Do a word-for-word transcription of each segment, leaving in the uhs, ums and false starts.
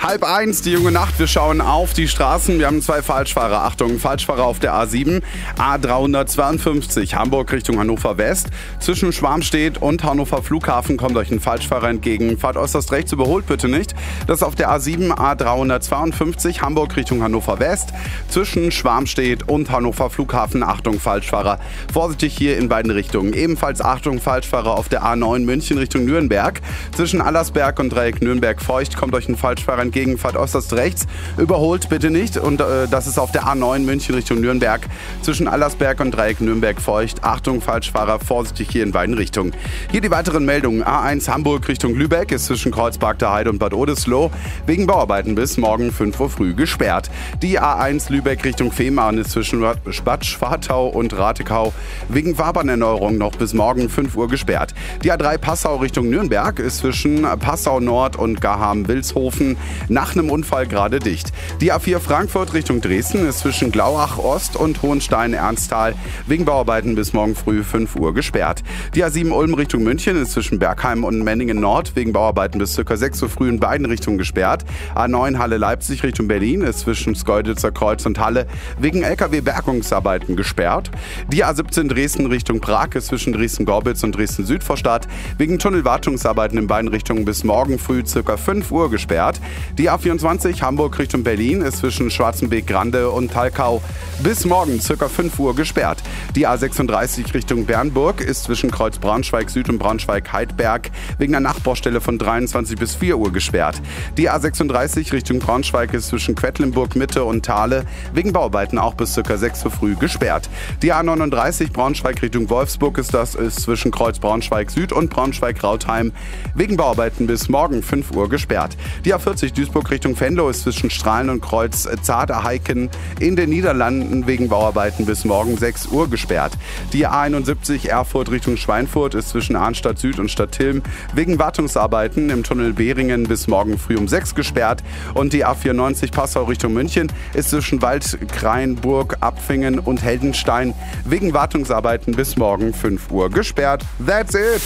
Halb eins, die junge Nacht. Wir schauen auf die Straßen. Wir haben zwei Falschfahrer. Achtung, Falschfahrer auf der A sieben, A dreihundertzweiundfünfzig, Hamburg Richtung Hannover West. Zwischen Schwarmstedt und Hannover Flughafen kommt euch ein Falschfahrer entgegen. Fahrt äußerst rechts, überholt bitte nicht. Das ist auf der A sieben, A dreihundertzweiundfünfzig, Hamburg Richtung Hannover West. Zwischen Schwarmstedt und Hannover Flughafen. Achtung, Falschfahrer. Vorsichtig hier in beiden Richtungen. Ebenfalls Achtung, Falschfahrer auf der A neun München Richtung Nürnberg. Zwischen Allersberg und Dreieck Nürnberg-Feucht kommt euch ein Falschfahrer entgegen. Fahrt äußerst rechts, überholt bitte nicht. Und äh, das ist auf der A neun München Richtung Nürnberg. Zwischen Allersberg und Dreieck Nürnberg-Feucht. Achtung, Falschfahrer, vorsichtig hier in beiden Richtungen. Hier die weiteren Meldungen. A eins Hamburg Richtung Lübeck ist zwischen Kreuzberg der Heide und Bad Oldesloe wegen Bauarbeiten bis morgen fünf Uhr früh gesperrt. Die A eins Lübeck Richtung Fehmarn ist zwischen Bad Schwartau und Ratekau wegen Fahrbahnerneuerung noch bis morgen fünf Uhr gesperrt. Die A drei Passau Richtung Nürnberg ist zwischen Passau Nord und Garham-Wilshofen nach einem Unfall gerade dicht. Die A vier Frankfurt Richtung Dresden ist zwischen Glauach Ost und Hohenstein-Ernsthal wegen Bauarbeiten bis morgen früh fünf Uhr gesperrt. Die A sieben Ulm Richtung München ist zwischen Bergheim und Menningen Nord wegen Bauarbeiten bis ca. sechs Uhr früh in beiden Richtungen gesperrt. A neun Halle Leipzig Richtung Berlin ist zwischen Schkeuditzer Kreuz und Halle wegen L K W-Bergungsarbeiten gesperrt. Die A siebzehn Dresden Richtung Prag ist zwischen Dresden-Gorbitz und Dresden-Südvorstadt wegen Tunnelwartungsarbeiten in beiden Richtungen bis morgen früh ca. fünf Uhr gesperrt. Die A vierundzwanzig Hamburg Richtung Berlin ist zwischen Schwarzenbeek-Grande und Talkau bis morgen ca. fünf Uhr gesperrt. Die A sechsunddreißig Richtung Bernburg ist zwischen Kreuz Braunschweig Süd und Braunschweig-Heidberg wegen einer Nachbaustelle von dreiundzwanzig bis vier Uhr gesperrt. Die A sechsunddreißig Richtung Braunschweig ist zwischen Quedlinburg Mitte und Thale wegen Bauarbeiten auch bis ca. sechs Uhr früh gesperrt. Die A neununddreißig Braunschweig Richtung Wolfsburg ist das ist zwischen Kreuz Braunschweig Süd und Braunschweig-Rautheim wegen Bauarbeiten bis morgen fünf Uhr gesperrt. Die A vierzig Duisburg Richtung Venlo ist zwischen Strahlen und Kreuz Zaderheiken in den Niederlanden wegen Bauarbeiten bis morgen sechs Uhr gesperrt. Die A einundsiebzig Erfurt Richtung Schweinfurt ist zwischen Arnstadt Süd und Stadtilm wegen Wartungsarbeiten im Tunnel Behringen bis morgen früh um sechs gesperrt. Und die A vierundneunzig Passau Richtung München ist zwischen Waldkraienburg, Abfingen und Heldenstein wegen Wartungsarbeiten bis morgen fünf Uhr gesperrt. That's it!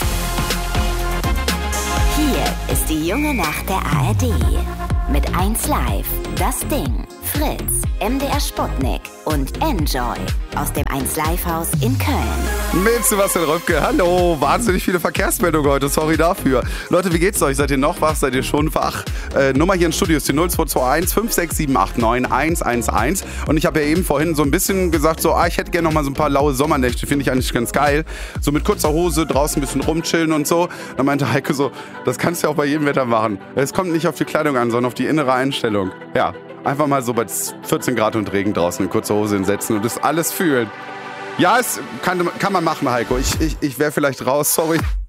Hier ist die junge Nacht der A R D. Mit eins Live, Das Ding, Fritz, M D R Sputnik und Enjoy aus dem eins Live Haus in Köln. Mit Sebastian Röpke, hallo, wahnsinnig viele Verkehrsmeldungen heute, sorry dafür. Leute, wie geht's euch? Seid ihr noch wach? Seid ihr schon wach? Äh, Nummer hier im Studio ist die null zwei zwei eins fünf sechs sieben acht neun eins eins eins und ich habe ja eben vorhin so ein bisschen gesagt, so, ah, ich hätte gerne noch mal so ein paar laue Sommernächte, finde ich eigentlich ganz geil. So mit kurzer Hose, draußen ein bisschen rumchillen und so. Dann meinte Heike so, das kannst du ja auch bei jedem Wetter machen. Es kommt nicht auf die Kleidung an, sondern auf die innere Einstellung. Ja, einfach mal so bei vierzehn Grad und Regen draußen eine kurze Hose hinsetzen und das alles fühlen. Ja, es kann, kann man machen, Heiko. Ich, ich, ich wäre vielleicht raus, sorry.